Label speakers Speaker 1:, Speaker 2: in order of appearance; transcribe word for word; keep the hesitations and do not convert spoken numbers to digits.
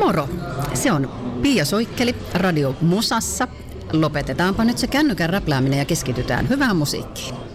Speaker 1: Moro! Se on Pia Soikkeli Radio Musassa. Lopetetaanpa nyt se kännykän räplääminen ja keskitytään hyvään musiikkiin.